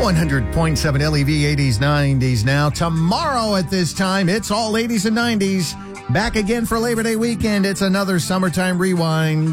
100.7 LEV 80s, 90s now. Tomorrow at this time, it's all 80s and 90s. Back again for Labor Day weekend. It's another Summertime Rewind.